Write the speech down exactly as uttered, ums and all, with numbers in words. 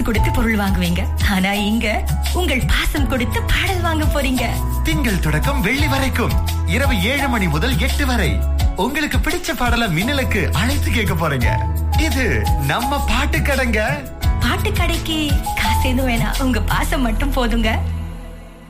கொடுத்து பொருள் வாங்குவீங்க. ஆனா இங்க உங்கள் பாசம் கொடுத்து பாடல் வாங்க போறீங்க. திங்கள் தொடக்கம் வெள்ளி வரைக்கும் இரவு ஏழு மணி முதல் எட்டு வரை உங்களுக்கு பிடிச்ச பாடலை மின்னலுக்கு அழைத்து கேட்க போறீங்க. இது நம்ம பாட்டு கடைங்க. பாட்டு கடைக்கு காசு எதுவும் வேணாம், உங்க பாசம் மட்டும் போதுங்க.